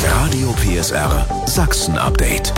Radio PSR Sachsen-Update.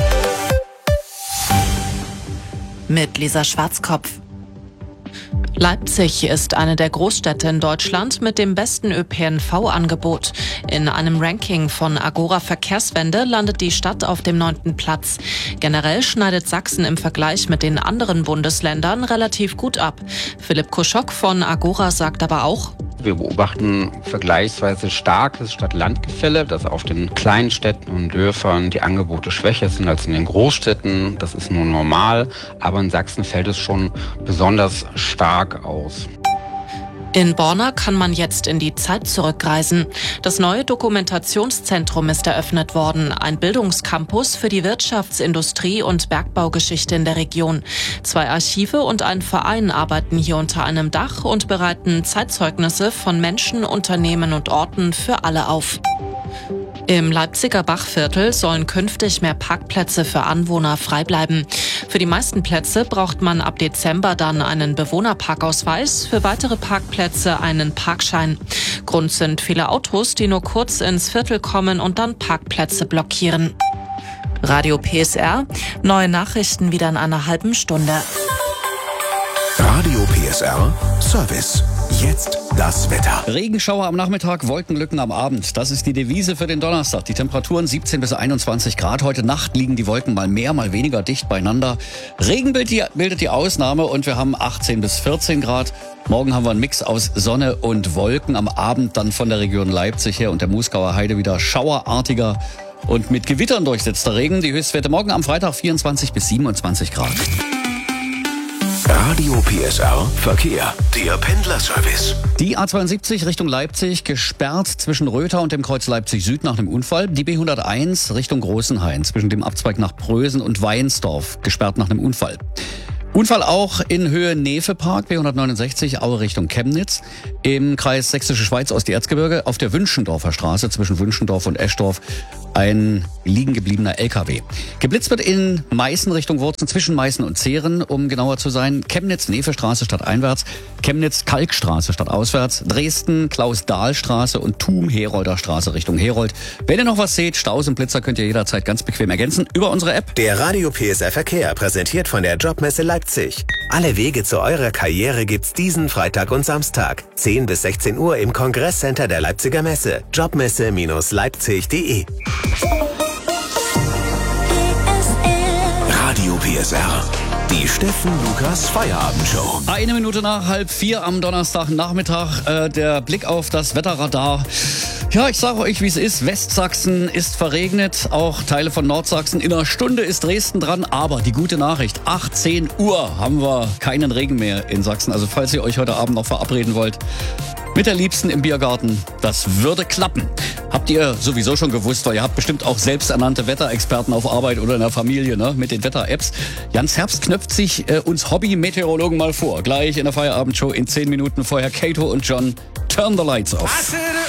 Mit Lisa Schwarzkopf. Leipzig ist eine der Großstädte in Deutschland mit dem besten ÖPNV-Angebot. In einem Ranking von Agora Verkehrswende landet die Stadt auf dem 9. Platz. Generell schneidet Sachsen im Vergleich mit den anderen Bundesländern relativ gut ab. Philipp Kuschok von Agora sagt aber auch: Wir beobachten vergleichsweise starkes Stadt-Land-Gefälle, dass auf den kleinen Städten und Dörfern die Angebote schwächer sind als in den Großstädten. Das ist nur normal, aber in Sachsen fällt es schon besonders stark aus. In Borna kann man jetzt in die Zeit zurückreisen. Das neue Dokumentationszentrum ist eröffnet worden, ein Bildungscampus für die Wirtschafts-, Industrie- und Bergbaugeschichte in der Region. 2 Archive und ein Verein arbeiten hier unter einem Dach und bereiten Zeitzeugnisse von Menschen, Unternehmen und Orten für alle auf. Im Leipziger Bachviertel sollen künftig mehr Parkplätze für Anwohner frei bleiben. Für die meisten Plätze braucht man ab Dezember dann einen Bewohnerparkausweis, für weitere Parkplätze einen Parkschein. Grund sind viele Autos, die nur kurz ins Viertel kommen und dann Parkplätze blockieren. Radio PSR, neue Nachrichten wieder in einer halben Stunde. Radio PSR Service. Jetzt das Wetter. Regenschauer am Nachmittag, Wolkenlücken am Abend. Das ist die Devise für den Donnerstag. Die Temperaturen 17 bis 21 Grad. Heute Nacht liegen die Wolken mal mehr, mal weniger dicht beieinander. Regen bildet die Ausnahme und wir haben 18 bis 14 Grad. Morgen haben wir einen Mix aus Sonne und Wolken. Am Abend dann von der Region Leipzig her und der Moosgauer Heide wieder schauerartiger und mit Gewittern durchsetzter Regen. Die Höchstwerte morgen am Freitag 24 bis 27 Grad. Radio PSR Verkehr. Der Pendlerservice. Die A72 Richtung Leipzig gesperrt zwischen Röther und dem Kreuz Leipzig Süd nach dem Unfall. Die B101 Richtung Großenhain zwischen dem Abzweig nach Prösen und Weinsdorf gesperrt nach dem Unfall. Unfall auch in Höhe Nevepark, B169, Aue Richtung Chemnitz. Im Kreis Sächsische Schweiz Ost-Erzgebirge auf der Wünschendorfer Straße zwischen Wünschendorf und Eschdorf ein liegen gebliebener LKW. Geblitzt wird in Meißen Richtung Wurzen, zwischen Meißen und Zehren, um genauer zu sein. Chemnitz-Nevestraße stadteinwärts, Chemnitz-Kalkstraße stadtauswärts, Dresden, Klaus-Dahl-Straße und Thum-Herolder Straße Richtung Herold. Wenn ihr noch was seht, Staus und Blitzer könnt ihr jederzeit ganz bequem ergänzen über unsere App. Der Radio PSR Verkehr, präsentiert von der Jobmesse Leipzig. Alle Wege zu eurer Karriere gibt's diesen Freitag und Samstag. 10 bis 16 Uhr im Kongresscenter der Leipziger Messe. Jobmesse-leipzig.de. Radio PSR. Die Steffen Lukas Feierabendshow. 1 Minute nach 3:30 am Donnerstagnachmittag. Der Blick auf das Wetterradar. Ja, ich sage euch, wie es ist. Westsachsen ist verregnet, auch Teile von Nordsachsen. In einer Stunde ist Dresden dran, aber die gute Nachricht, 18 Uhr haben wir keinen Regen mehr in Sachsen. Also falls ihr euch heute Abend noch verabreden wollt mit der Liebsten im Biergarten, das würde klappen. Habt ihr sowieso schon gewusst, weil ihr habt bestimmt auch selbsternannte Wetterexperten auf Arbeit oder in der Familie, ne, mit den Wetter-Apps. Jans Herbst knöpft sich uns Hobby-Meteorologen mal vor. Gleich in der Feierabendshow in 10 Minuten vorher Kato und John, Turn the Lights Off.